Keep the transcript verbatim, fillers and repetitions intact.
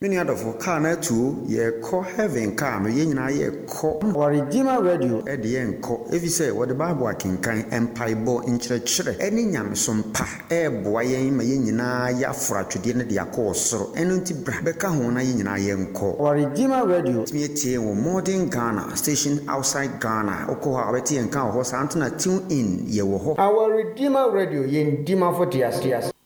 Many other for car na two ye call heaven car me yen na ye call or Redeemer Radio at the end call if you say what the Bible can kind empire bo in church any nyam some pa e boy yen me yen na ya fra twede ne de akọ soro eno nti bra beka ho na yen na ye nko or Redeemer Radio me tie wo modern Ghana station outside Ghana oko ha beti en kan ho sa antena tune in ye wo ho our Redeemer Radio yen dima for tias tias